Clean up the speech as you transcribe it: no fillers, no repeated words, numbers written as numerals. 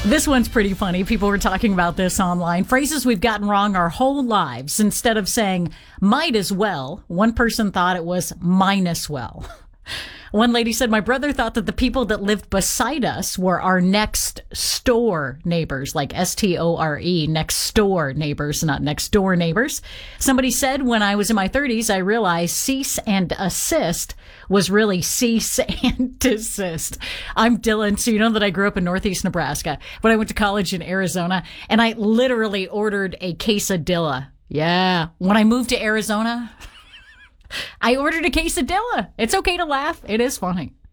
This one's pretty funny. People were talking about this online. Phrases we've gotten wrong our whole lives. Instead of saying might as well, one person thought it was minus well. One lady said, my brother thought that the people that lived beside us were our next store neighbors, like S-T-O-R-E, next store neighbors, not next door neighbors. Somebody said when I was in my 30s, I realized cease and assist was really cease and desist. I'm Dylan, so you know that I grew up in Northeast Nebraska, but I went to college in Arizona, and I literally ordered a quesadilla. Yeah. When I moved to Arizona, I ordered a quesadilla. It's okay to laugh. It is funny.